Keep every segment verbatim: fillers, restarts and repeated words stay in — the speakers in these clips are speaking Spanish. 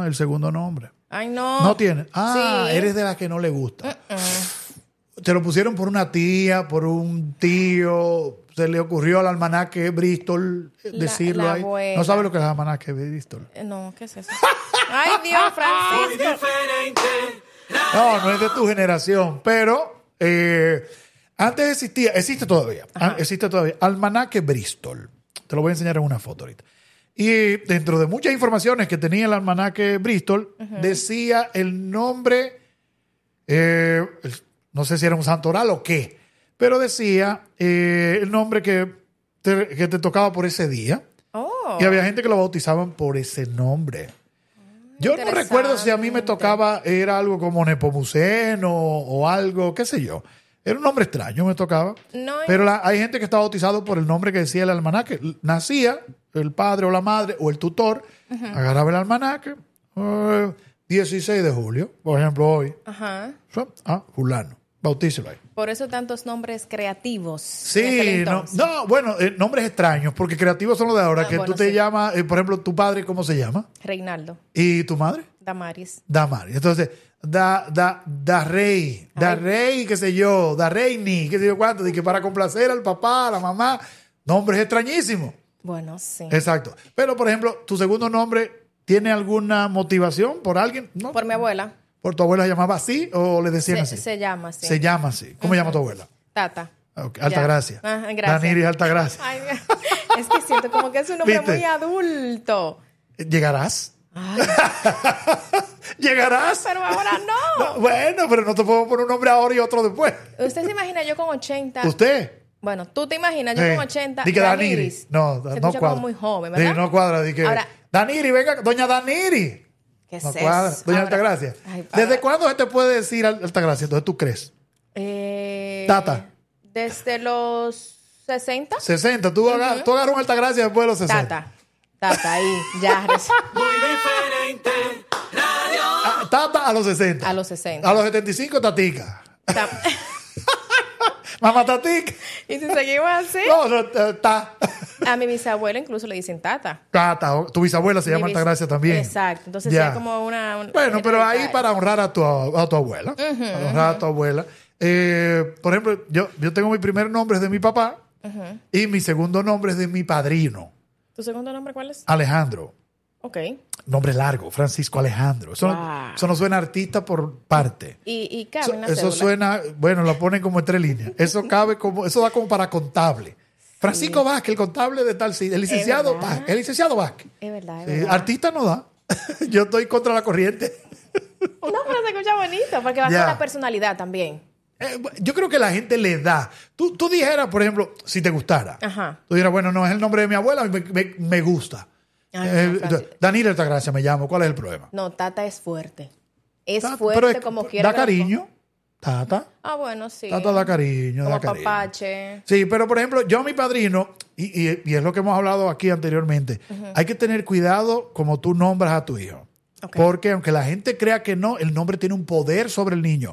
el segundo nombre. Ay, no. No tiene. Ah, Sí. eres de las que no le gusta. Uh-uh. Te lo pusieron por una tía, por un tío. Se le ocurrió al almanaque Bristol decirlo la ahí. abuela. No sabe lo que es el almanaque Bristol. Eh, No, ¿qué es eso? Ay, Dios, Francisco. No, no es de tu generación. Pero eh, antes existía, existe todavía. Ajá. Existe todavía. Almanaque Bristol. Te lo voy a enseñar en una foto ahorita. Y dentro de muchas informaciones que tenía el almanaque Bristol, uh-huh. decía el nombre, eh, no sé si era un santoral o qué, pero decía eh, el nombre que te, que te tocaba por ese día. Oh. Y había gente que lo bautizaban por ese nombre. Yo no recuerdo si a mí me tocaba, era algo como Nepomuceno o algo, qué sé yo. Era un nombre extraño, me tocaba. No, pero la, hay gente que está bautizado por el nombre que decía el almanaque. Nacía el padre o la madre o el tutor, uh-huh. agarraba el almanaque, uh, dieciséis de julio, por ejemplo, hoy. Ajá. Ah, fulano, bautícelo ahí. Por eso tantos nombres creativos. Sí, no, no, bueno, eh, nombres extraños, porque creativos son los de ahora, ah, que bueno, tú te sí. llamas, eh, por ejemplo, tu padre, ¿cómo se llama? Reinaldo. ¿Y tu madre? Damaris. Damaris. Entonces, da, da, da rey, da Ay. rey, qué sé yo, da reini, qué sé yo cuánto, de que para complacer al papá, a la mamá, nombres extrañísimos. Bueno, sí. Exacto. Pero, por ejemplo, tu segundo nombre, ¿tiene alguna motivación por alguien? ¿No? Por mi abuela. ¿Por tu abuela se llamaba así o le decían se, así? Se llama así. Se llama así. ¿Cómo uh-huh. llama tu abuela? Tata. Okay. Altagracia. Ah, gracias. Daniris Altagracia. Ay, es que siento como que es un nombre ¿Viste? Muy adulto. ¿Llegarás? Ay. ¿Llegarás? Pero ahora no. no. Bueno, pero no te puedo poner un nombre ahora y otro después. ¿Usted se imagina yo con ochenta? ¿Usted? Bueno, tú te imaginas yo sí. con ochenta. Di que Daniris. No, se no cuadra. Como muy joven, ¿verdad? Sí, no cuadra. Di que ahora, Daniri, venga, doña Daniri. ¿Qué es no eso? cuadra. Doña ahora, Altagracia. Ay, ¿desde cuándo se te puede decir Altagracia? Entonces, ¿tú crees? Eh, Tata. Desde los sesenta. sesenta. Tú, uh-huh. agar, tú agarras un Altagracia después de los sesenta. Tata. Tata, ahí, ya. Muy diferente. Radio. Ah, tata a los sesenta. A los sesenta. A los setenta y cinco, Tatica. Ta- Mamá Tatica. ¿Y si seguimos así? No, no, ta. A mi bisabuela incluso le dicen tata. Tata. Tu bisabuela se mi llama bis... Altagracia también. Exacto. Entonces ya. Es como una... una bueno, pero ahí tal. Para honrar a tu, a tu abuela. Uh-huh, para honrar uh-huh. a tu abuela. Eh, por ejemplo, yo, yo tengo mi primer nombre es de mi papá uh-huh. y mi segundo nombre es de mi padrino. ¿Tu segundo nombre cuál es? Alejandro. Ok. Nombre largo, Francisco Alejandro. Eso, wow. no, eso no suena artista por parte. ¿Y, y cabe en la Eso cédula? Suena, bueno, lo ponen como en tres líneas. Eso cabe como, eso da como para contable. Francisco sí. Vázquez, el contable de tal sitio. El licenciado Vázquez. El licenciado Vázquez. Es verdad, es sí, verdad. Artista no da. Yo estoy contra la corriente. No, pero se escucha bonito, porque va yeah. con la personalidad también. Eh, yo creo que la gente le da. Tú, tú dijeras, por ejemplo, si te gustara. Ajá. Tú dijeras, bueno, no es el nombre de mi abuela, me, me, me gusta. Ay, eh, no, Daniel Altagracia me llamo. ¿Cuál es el problema? No, Tata es fuerte. Es Tata, fuerte es, como quiera. Da cariño. Tata. Ah, bueno, sí. Tata da cariño. Como da cariño. papache. Sí, pero por ejemplo, yo a mi padrino, y, y, y es lo que hemos hablado aquí anteriormente, uh-huh. hay que tener cuidado como tú nombras a tu hijo. Okay. Porque aunque la gente crea que no, el nombre tiene un poder sobre el niño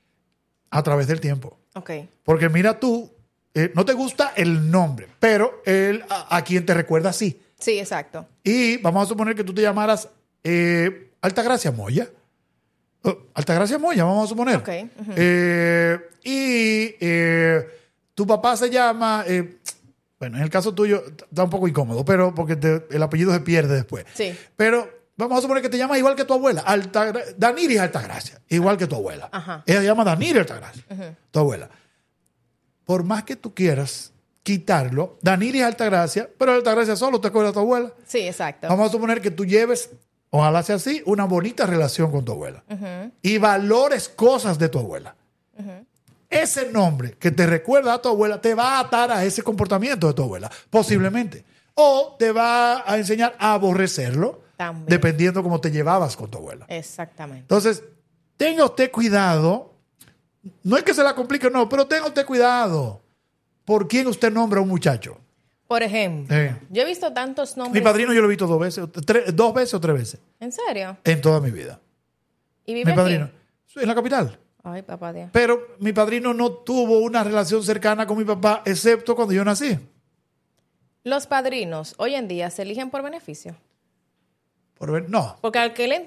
a través del tiempo. Okay. Porque mira tú, eh, no te gusta el nombre, pero él a, a quien te recuerda sí. Sí, exacto. Y vamos a suponer que tú te llamaras eh, Altagracia Moya. Uh, Altagracia Moya, vamos a suponer. Okay. Uh-huh. Eh, y eh, tu papá se llama... Eh, bueno, en el caso tuyo está un poco incómodo, pero porque te, el apellido se pierde después. Sí. Pero vamos a suponer que te llamas igual que tu abuela. Altagra- Daniris Altagracia, igual que tu abuela. Ajá. Ella se llama Daniris Altagracia, uh-huh. tu abuela. Por más que tú quieras quitarlo, Daniris Altagracia, pero Altagracia solo te acuerdas de tu abuela. Sí, exacto. Vamos a suponer que tú lleves, ojalá sea así, una bonita relación con tu abuela. Uh-huh. Y valores cosas de tu abuela. Uh-huh. Ese nombre que te recuerda a tu abuela te va a atar a ese comportamiento de tu abuela, posiblemente. O te va a enseñar a aborrecerlo, también. Dependiendo cómo te llevabas con tu abuela. Exactamente. Entonces, tenga usted cuidado. No es que se la complique, no, pero tenga usted cuidado por quién usted nombra a un muchacho. Por ejemplo, eh. yo he visto tantos nombres. Mi padrino yo lo he visto dos veces, tres, dos veces o tres veces. ¿En serio? En toda mi vida. ¿Y vive mi padrino, aquí? En la capital. Ay, papá Dios. Pero mi padrino no tuvo una relación cercana con mi papá, excepto cuando yo nací. Los padrinos hoy en día se eligen por beneficio. Por ver, no. Porque al que le